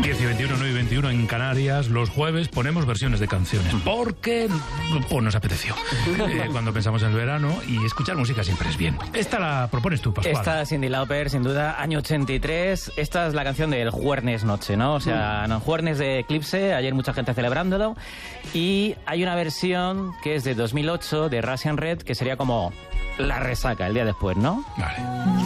10 y 21, 9 y 21 en Canarias. Los jueves ponemos versiones de canciones porque pues, nos apeteció cuando pensamos en el verano, y escuchar música siempre es bien. Esta la propones tú, Pascual. Esta Cyndi Lauper, sin duda, año 83. Esta es la canción del Juernes Noche, ¿no? O sea, Juernes de Eclipse, ayer mucha gente celebrándolo. Y hay una versión que es de 2008 de Russian Red, que sería como la resaca el día después, ¿no? Vale.